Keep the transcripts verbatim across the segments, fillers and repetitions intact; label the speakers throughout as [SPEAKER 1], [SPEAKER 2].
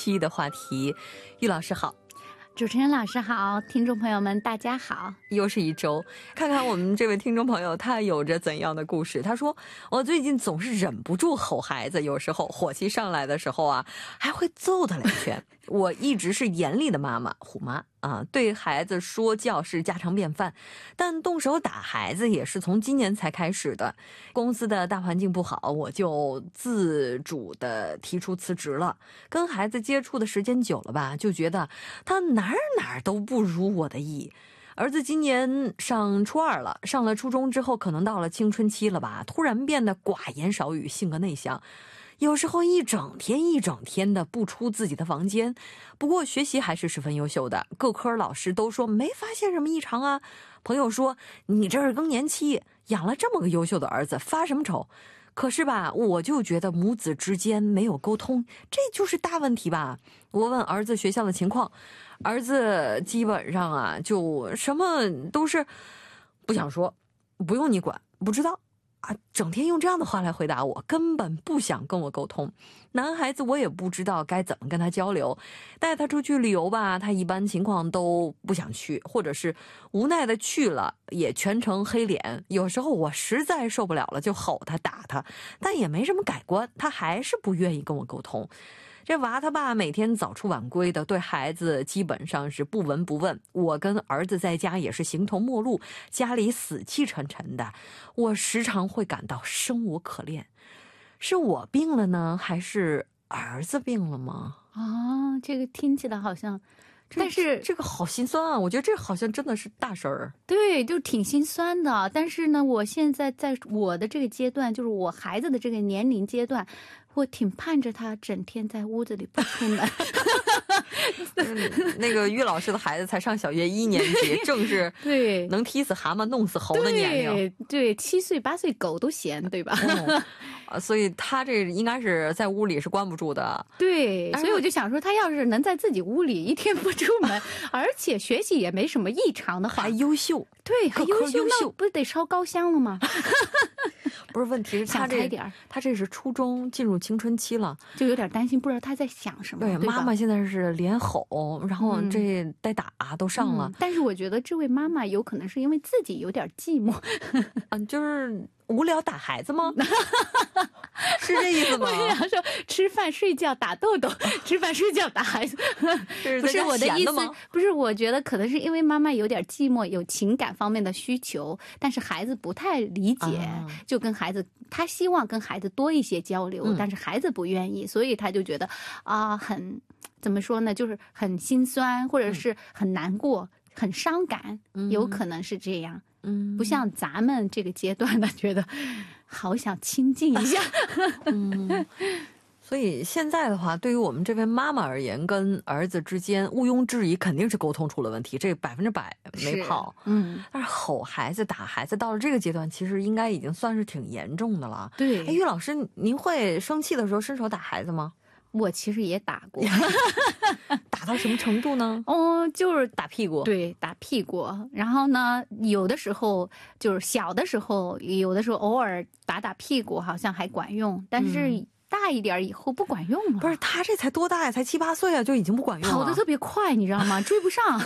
[SPEAKER 1] 期的话题。玉老师好。
[SPEAKER 2] 主持人老师好，听众朋友们大家好。
[SPEAKER 1] 又是一周，看看我们这位听众朋友他有着怎样的故事。他说，我最近总是忍不住吼孩子，有时候火气上来的时候啊，还会揍他两拳。我一直是严厉的妈妈，虎妈啊，对孩子说教是家常便饭，但动手打孩子也是从今年才开始的。公司的大环境不好，我就自主的提出辞职了。跟孩子接触的时间久了吧，就觉得他哪儿哪儿都不如我的意。儿子今年上初二了，上了初中之后可能到了青春期了吧，突然变得寡言少语，性格内向，有时候一整天一整天的不出自己的房间。不过学习还是十分优秀的，各科老师都说没发现什么异常啊。朋友说你这是更年期，养了这么个优秀的儿子发什么愁。可是吧，我就觉得母子之间没有沟通，这就是大问题吧。我问儿子学校的情况，儿子基本上啊就什么都是不想说，不用你管，不知道啊，整天用这样的话来回答我，根本不想跟我沟通。男孩子我也不知道该怎么跟他交流，带他出去旅游吧，他一般情况都不想去，或者是无奈的去了也全程黑脸。有时候我实在受不了了就吼他打他，但也没什么改观，他还是不愿意跟我沟通。这娃他爸每天早出晚归的，对孩子基本上是不闻不问。我跟儿子在家也是形同陌路，家里死气沉沉的，我时常会感到生无可恋。是我病了呢，还是儿子病了吗？
[SPEAKER 2] 啊，这个听起来好像，但是
[SPEAKER 1] 这个好心酸啊！我觉得这好像真的是大事儿。
[SPEAKER 2] 对，就挺心酸的。但是呢，我现在在我的这个阶段，就是我孩子的这个年龄阶段，我挺盼着他整天在屋子里不出门。
[SPEAKER 1] 嗯、那个于老师的孩子才上小学一年级，正是
[SPEAKER 2] 对
[SPEAKER 1] 能踢死蛤蟆弄死猴的年龄。
[SPEAKER 2] 对对，七岁八岁狗都嫌，对吧？
[SPEAKER 1] 哦，所以他这应该是在屋里是关不住的。
[SPEAKER 2] 对，所以我就想说，他要是能在自己屋里一天不出门，而且学习也没什么异常的话，
[SPEAKER 1] 还优秀，
[SPEAKER 2] 对，还优秀，
[SPEAKER 1] 优秀，
[SPEAKER 2] 那不是得烧高香了吗？
[SPEAKER 1] 不是，问题是他这
[SPEAKER 2] 点
[SPEAKER 1] 他这是初中进入青春期了，
[SPEAKER 2] 就有点担心，不知道他在想什么。
[SPEAKER 1] 对，妈妈现在是连吼，然后这带打都上了、
[SPEAKER 2] 嗯嗯。但是我觉得这位妈妈有可能是因为自己有点寂寞，
[SPEAKER 1] 嗯，就是无聊打孩子吗？是这意思吗？
[SPEAKER 2] 我想说吃饭睡觉打豆豆，吃饭睡觉打孩子，不是我的意思。不是，我觉得可能是因为妈妈有点寂寞，有情感方面的需求，但是孩子不太理解，啊、就跟孩子他希望跟孩子多一些交流，嗯、但是孩子不愿意，所以他就觉得啊，很怎么说呢，就是很心酸，或者是很难过、嗯、很伤感，有可能是这样。嗯，不像咱们这个阶段的，觉得好想亲近一下。
[SPEAKER 1] 嗯，所以现在的话，对于我们这位妈妈而言，跟儿子之间毋庸置疑肯定是沟通出了问题，这百分之百没跑。
[SPEAKER 2] 嗯，
[SPEAKER 1] 但是吼孩子、打孩子，到了这个阶段，其实应该已经算是挺严重的了。
[SPEAKER 2] 对，
[SPEAKER 1] 哎，于老师，您会生气的时候伸手打孩子吗？
[SPEAKER 2] 我其实也打过。
[SPEAKER 1] 打到什么程度呢？
[SPEAKER 2] 哦，就是
[SPEAKER 1] 打屁股。
[SPEAKER 2] 对，打屁股。然后呢，有的时候就是小的时候，有的时候偶尔打打屁股好像还管用，但是大一点以后不管用了。
[SPEAKER 1] 不是，他这才多大呀？才七八岁啊，就已经不管用了。
[SPEAKER 2] 跑得特别快，你知道吗？追不上。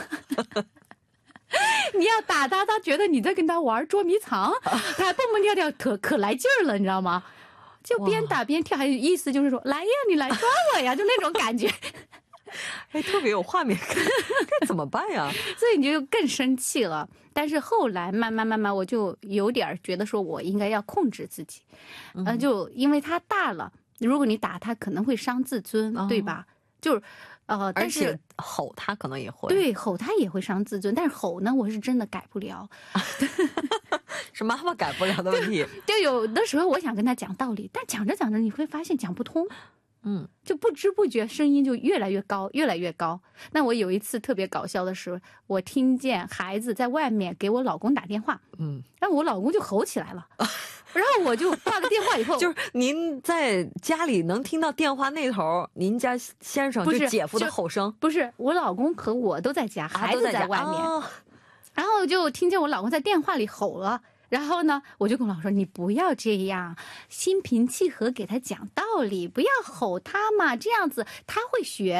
[SPEAKER 2] 你要打他，他觉得你在跟他玩捉迷藏，他还蹦蹦跳跳，可可来劲儿了，你知道吗？就边打边跳，还有意思就是说，来呀，你来抓我呀，就那种感觉。
[SPEAKER 1] 哎，特别有画面感，这怎么办呀？
[SPEAKER 2] 所以你就更生气了。但是后来慢慢慢慢，我就有点觉得说我应该要控制自己，嗯、呃，就因为他大了，如果你打他可能会伤自尊，哦、对吧？就是，呃，但是
[SPEAKER 1] 而且吼他可能也会，
[SPEAKER 2] 对，吼他也会伤自尊，但是吼呢，我是真的改不了。
[SPEAKER 1] 是妈妈改不了的问题。
[SPEAKER 2] 就有的时候我想跟他讲道理，但讲着讲着你会发现讲不通。嗯，就不知不觉声音就越来越高，越来越高。那我有一次特别搞笑的是，我听见孩子在外面给我老公打电话，嗯，然后我老公就吼起来了，然后我就挂了电话以后，
[SPEAKER 1] 就是您在家里能听到电话那头，您家先生就姐夫的吼声，
[SPEAKER 2] 不是我老公和我都在家，孩子在外面，
[SPEAKER 1] 啊哦、
[SPEAKER 2] 然后就听见我老公在电话里吼了。然后呢，我就跟我老公说，你不要这样，心平气和给他讲道理，不要吼他嘛，这样子他会学